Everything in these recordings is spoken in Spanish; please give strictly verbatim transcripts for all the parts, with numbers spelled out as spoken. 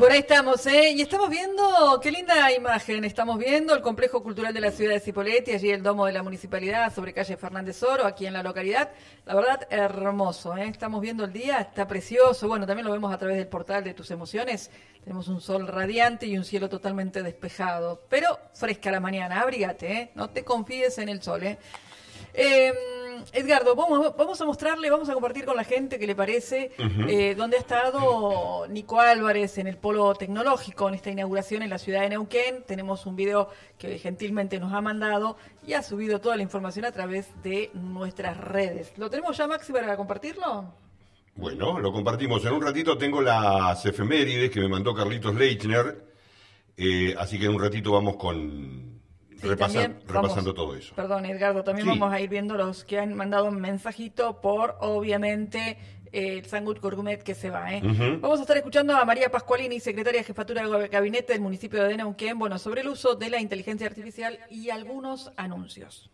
Por ahí estamos, ¿eh? Y estamos viendo, qué linda imagen, estamos viendo el complejo cultural de la ciudad de Cipolletti, allí el domo de la municipalidad sobre calle Fernández Oro, aquí en la localidad. La verdad, hermoso, ¿eh? Estamos viendo el día, está precioso. Bueno, también lo vemos a través del portal de Tus Emociones. Tenemos un sol radiante y un cielo totalmente despejado, pero fresca la mañana. Abrígate, ¿eh? No te confíes en el sol, ¿eh? Eh, Edgardo, vamos, vamos a mostrarle, vamos a compartir con la gente qué le parece, uh-huh. eh, dónde ha estado Nico Álvarez en el polo tecnológico, en esta inauguración en la ciudad de Neuquén. Tenemos un video que gentilmente nos ha mandado y ha subido toda la información a través de nuestras redes. ¿Lo tenemos ya, Maxi, para compartirlo? Bueno, lo compartimos. En un ratito tengo las efemérides que me mandó Carlitos Leichner, eh, así que en un ratito vamos con... Sí, Repasan, repasando vamos, todo eso. Perdón, Edgardo, también sí. Vamos a ir viendo los que han mandado un mensajito por, obviamente, eh, el Sangut Gourmet que se va. ¿eh? Uh-huh. Vamos a estar escuchando a María Pascualini, secretaria de Jefatura de Gabinete del municipio de Neuquén, bueno, sobre el uso de la inteligencia artificial y algunos anuncios.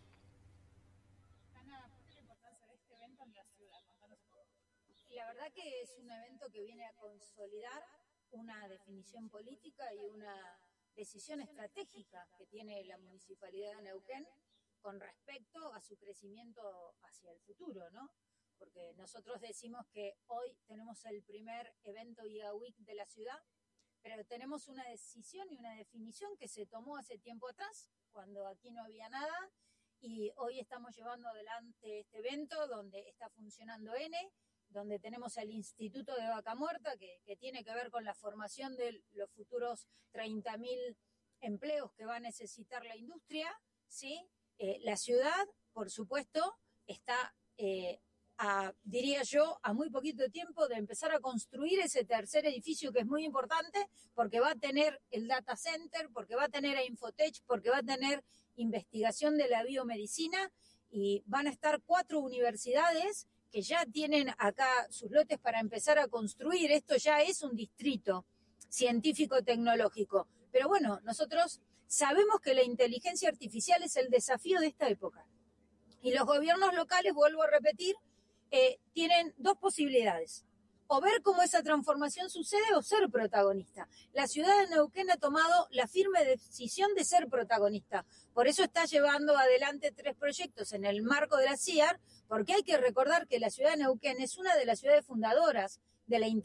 La verdad que es un evento que viene a consolidar una definición política y una decisión estratégica que tiene la Municipalidad de Neuquén con respecto a su crecimiento hacia el futuro, ¿no? Porque nosotros decimos que hoy tenemos el primer evento I A Week de la ciudad, pero tenemos una decisión y una definición que se tomó hace tiempo atrás, cuando aquí no había nada, y hoy estamos llevando adelante este evento donde está funcionando N, donde tenemos el Instituto de Vaca Muerta, que, que tiene que ver con la formación de los futuros treinta mil empleos que va a necesitar la industria, ¿sí? Eh, la ciudad, por supuesto, está, eh, a, diría yo, a muy poquito tiempo de empezar a construir ese tercer edificio que es muy importante, porque va a tener el data center, porque va a tener a Infotech, porque va a tener investigación de la biomedicina, y van a estar cuatro universidades que ya tienen acá sus lotes para empezar a construir. Esto ya es un distrito científico-tecnológico. Pero bueno, nosotros sabemos que la inteligencia artificial es el desafío de esta época. Y los gobiernos locales, vuelvo a repetir, eh, tienen dos posibilidades. O ver cómo esa transformación sucede o ser protagonista. La ciudad de Neuquén ha tomado la firme decisión de ser protagonista. Por eso está llevando adelante tres proyectos en el marco de la C I A R, porque hay que recordar que la ciudad de Neuquén es una de las ciudades fundadoras de la inteligencia